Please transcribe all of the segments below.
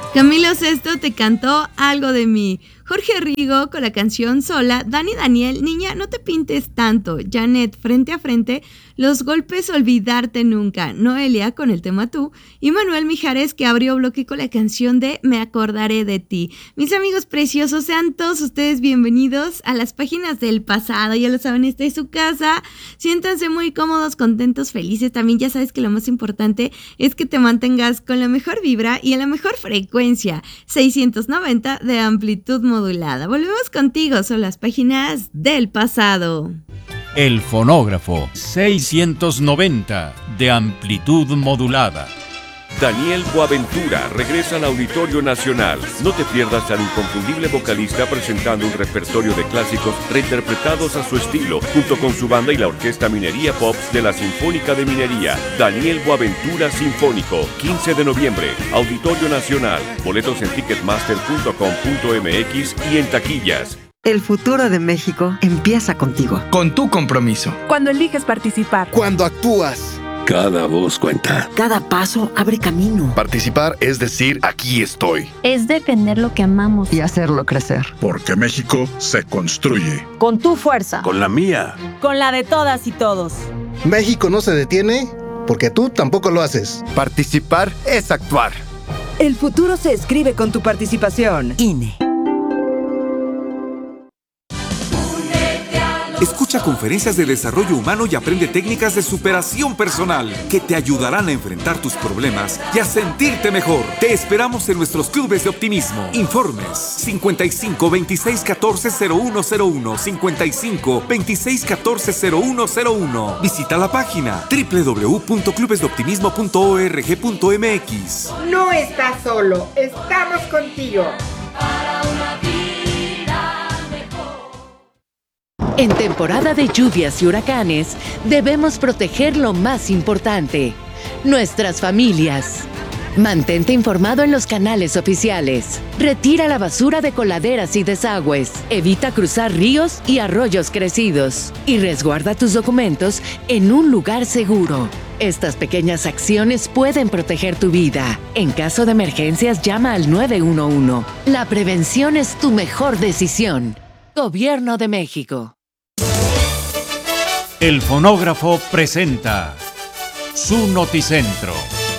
Camilo Sesto te cantó Algo de mí. Jorge Rigo con la canción Sola. Dani Daniel, Niña, no te pintes tanto. Janet, Frente a Frente, Los golpes olvidarte nunca. Noelia con el tema Tú. Y Manuel Mijares, que abrió bloque con la canción de Me acordaré de ti. Mis amigos preciosos, sean todos ustedes bienvenidos a las páginas del pasado. Ya lo saben, esta es su casa. Siéntanse muy cómodos, contentos, felices. También ya sabes que lo más importante es que te mantengas con la mejor vibra y en la mejor frecuencia. 690 de amplitud modulada. Volvemos contigo, son las páginas del pasado. El fonógrafo 690 de amplitud modulada. Daniel Boaventura regresa al Auditorio Nacional. No te pierdas al inconfundible vocalista presentando un repertorio de clásicos reinterpretados a su estilo, junto con su banda y la Orquesta Minería Pops de la Sinfónica de Minería. Daniel Boaventura Sinfónico, 15 de noviembre, Auditorio Nacional. Boletos en ticketmaster.com.mx y en taquillas. El futuro de México empieza contigo. Con tu compromiso. Cuando eliges participar. Cuando actúas. Cada voz cuenta. Cada paso abre camino. Participar es decir, aquí estoy. Es defender lo que amamos. Y hacerlo crecer. Porque México se construye. Con tu fuerza. Con la mía. Con la de todas y todos. México no se detiene porque tú tampoco lo haces. Participar es actuar. El futuro se escribe con tu participación. INE. Escucha conferencias de desarrollo humano y aprende técnicas de superación personal que te ayudarán a enfrentar tus problemas y a sentirte mejor. Te esperamos en nuestros clubes de optimismo. Informes 55 26 14 0101 55 26 14 0101. Visita la página www.clubesdeoptimismo.org.mx. No estás solo, estamos contigo. En temporada de lluvias y huracanes, debemos proteger lo más importante, nuestras familias. Mantente informado en los canales oficiales. Retira la basura de coladeras y desagües. Evita cruzar ríos y arroyos crecidos. Y resguarda tus documentos en un lugar seguro. Estas pequeñas acciones pueden proteger tu vida. En caso de emergencias, llama al 911. La prevención es tu mejor decisión. Gobierno de México. El fonógrafo presenta su noticentro.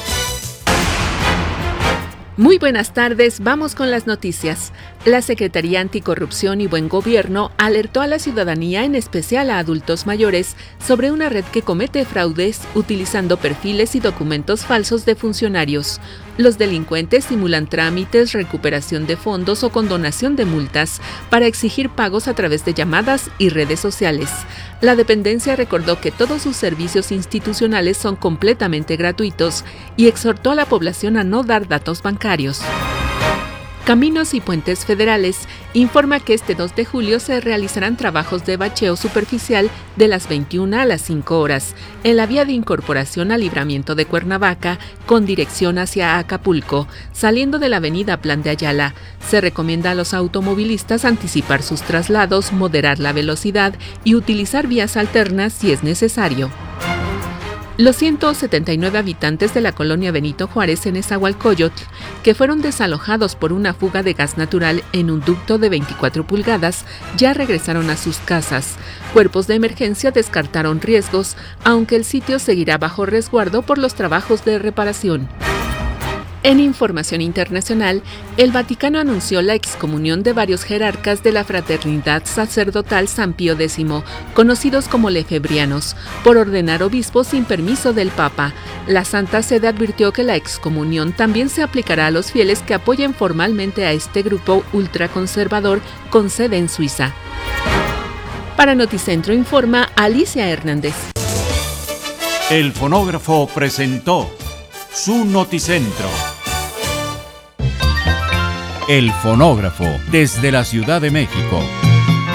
Muy buenas tardes, vamos con las noticias. La Secretaría Anticorrupción y Buen Gobierno alertó a la ciudadanía, en especial a adultos mayores, sobre una red que comete fraudes utilizando perfiles y documentos falsos de funcionarios. Los delincuentes simulan trámites, recuperación de fondos o condonación de multas para exigir pagos a través de llamadas y redes sociales. La dependencia recordó que todos sus servicios institucionales son completamente gratuitos y exhortó a la población a no dar datos bancarios. Caminos y Puentes Federales informa que este 2 de julio se realizarán trabajos de bacheo superficial de las 21 a las 5 horas en la vía de incorporación al libramiento de Cuernavaca con dirección hacia Acapulco, saliendo de la avenida Plan de Ayala. Se recomienda a los automovilistas anticipar sus traslados, moderar la velocidad y utilizar vías alternas si es necesario. Los 179 habitantes de la colonia Benito Juárez en Nezahualcóyotl, que fueron desalojados por una fuga de gas natural en un ducto de 24 pulgadas, ya regresaron a sus casas. Cuerpos de emergencia descartaron riesgos, aunque el sitio seguirá bajo resguardo por los trabajos de reparación. En información internacional, el Vaticano anunció la excomunión de varios jerarcas de la Fraternidad Sacerdotal San Pío X, conocidos como lefebrianos, por ordenar obispos sin permiso del Papa. La Santa Sede advirtió que la excomunión también se aplicará a los fieles que apoyen formalmente a este grupo ultraconservador con sede en Suiza. Para Noticentro informa Alicia Hernández. El fonógrafo presentó su noticentro. El fonógrafo desde la Ciudad de México.